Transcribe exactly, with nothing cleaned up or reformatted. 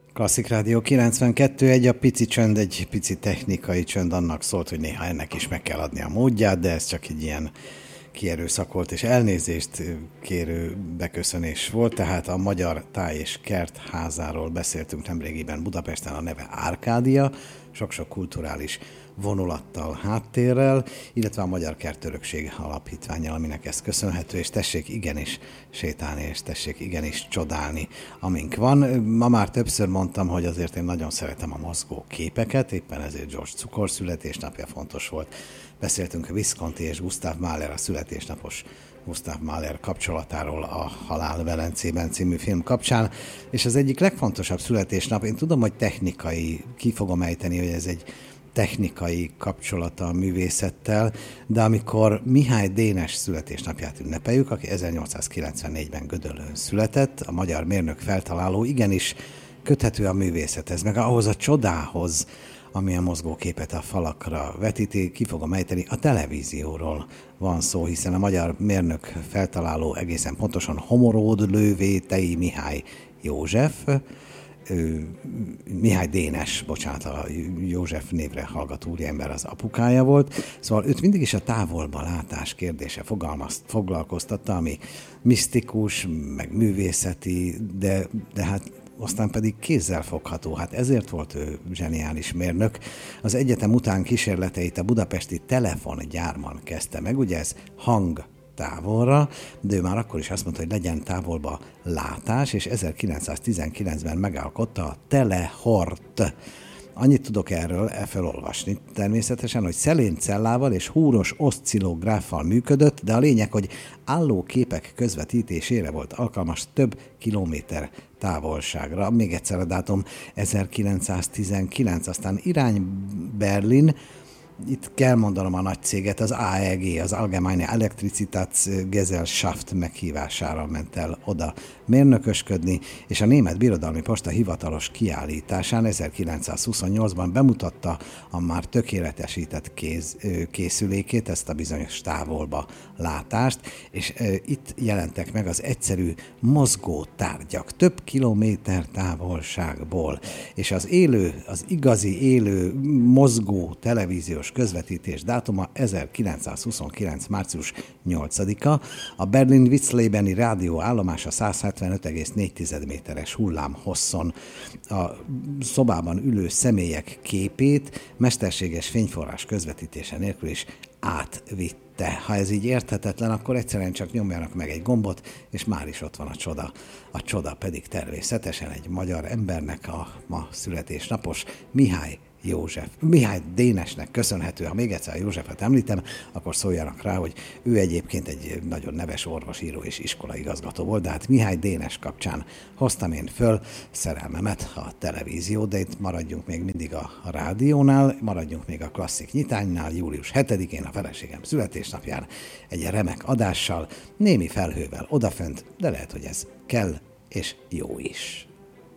Klasszik Rádió kilencvenkettő egy, a pici csönd, egy pici technikai csönd annak szólt, hogy néha ennek is meg kell adni a módját, de ez csak egy ilyen kierőszakolt és elnézést kérő beköszönés volt, tehát a Magyar Táj és Kert házáról beszéltünk nemrégiben Budapesten, a neve Árkádia, sok-sok kulturális vonulattal, háttérrel, illetve a Magyar Kertörökség Alapítvánnyal, aminek ez köszönhető, és tessék igenis sétálni, és tessék igenis csodálni, amink van. Ma már többször mondtam, hogy azért én nagyon szeretem a mozgó képeket, éppen ezért George Cukor születésnapja fontos volt. Beszéltünk a Visconti és Gustav Mahler, a születésnapos Gustav Mahler kapcsolatáról a Halál Velencében című film kapcsán, és az egyik legfontosabb születésnap, én tudom, hogy technikai, ki fogom ejteni, hogy ez egy technikai kapcsolata a művészettel, de amikor Mihály Dénes születésnapját ünnepeljük, aki ezernyolcszázkilencvennégyben Gödöllőn született, a magyar mérnök feltaláló, igenis köthető a művészethez, meg ahhoz a csodához, ami a mozgóképet a falakra vetíti, ki fogom ejteni, a televízióról van szó, hiszen a magyar mérnök feltaláló egészen pontosan Homoród Lővé-Tei Mihály József, Mihály Dénes, bocsánat, a József névre hallgató úriember az apukája volt, szóval őt mindig is a távolba látás kérdése foglalkoztatta, ami misztikus, meg művészeti, de, de hát aztán pedig kézzelfogható. Hát ezért volt ő zseniális mérnök. Az egyetem után kísérleteit a budapesti telefongyárban kezdte meg, ugye ez hang távolra, de ő már akkor is azt mondta, hogy legyen távolba látás, és ezerkilencszáztizenkilencben megalkotta a telehort. Annyit tudok erről elfelolvasni természetesen, hogy szelén cellával és húros oszcillográffal működött, de a lényeg, hogy álló képek közvetítésére volt alkalmas több kilométer távolságra. Még egyszer a dátum ezerkilencszáztizenkilenc, aztán irány Berlin. Itt kell mondanom a nagy céget, az á e gé, az Allgemeine Elektrizitätsgesellschaft meghívására ment el oda mérnökösködni, és a Német Birodalmi Posta hivatalos kiállításán ezerkilencszázhuszonnyolcban bemutatta a már tökéletesített kéz, készülékét, ezt a bizonyos távolba látást, és e, itt jelentek meg az egyszerű mozgó tárgyak, több kilométer távolságból, és az élő, az igazi élő mozgó televíziós közvetítés dátuma ezerkilencszázhuszonkilenc. március nyolcadika, a Berlin-Witzlebeni rádió állomása száz hetvenöt egész négy méteres hullám hosszon a szobában ülő személyek képét mesterséges fényforrás közvetítése nélkül is átvitte. Ha ez így érthetetlen, akkor egyszerűen csak nyomjanak meg egy gombot, és már is ott van a csoda. A csoda pedig természetesen egy magyar embernek a ma születésnapos Mihály József, Mihály Dénesnek köszönhető. Ha még egyszer a Józsefet említem, akkor szóljanak rá, hogy ő egyébként egy nagyon neves orvosíró és iskolaigazgató volt, de hát Mihály Dénes kapcsán hoztam én föl szerelmemet a televízió, de itt maradjunk még mindig a, a rádiónál, maradjunk még a klasszik nyitánynál, július hetedikén a feleségem születésnapján egy remek adással, némi felhővel odafönt, de lehet, hogy ez kell és jó is.